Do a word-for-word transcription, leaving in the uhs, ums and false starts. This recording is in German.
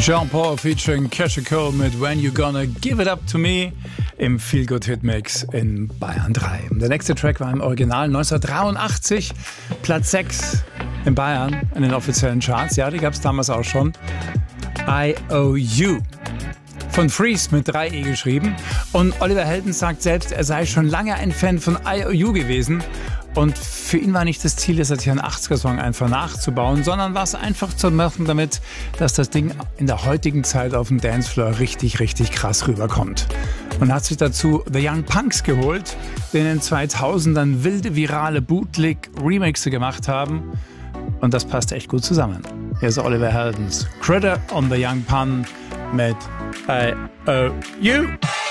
Jean-Paul featuring Kesha Cole mit When You Gonna Give It Up To Me im Feel-Good-Hit-Mix in Bayern drei. Der nächste Track war im Original neunzehnhundertdreiundachtzig, Platz sechs in Bayern in den offiziellen Charts. Ja, die gab es damals auch schon. I O U von Freeze mit drei E geschrieben. Und Oliver Heldens sagt selbst, er sei schon lange ein Fan von I O U gewesen. Und für ihn war nicht das Ziel, das hier einen achtziger-Song einfach nachzubauen, sondern war es einfach zu machen damit, dass das Ding in der heutigen Zeit auf dem Dancefloor richtig, richtig krass rüberkommt. Und hat sich dazu The Young Punks geholt, die in den zweitausendern wilde, virale Bootleg-Remixe gemacht haben. Und das passt echt gut zusammen. Hier ist Oliver Heldens. Critter on the Young Pun mit I O U.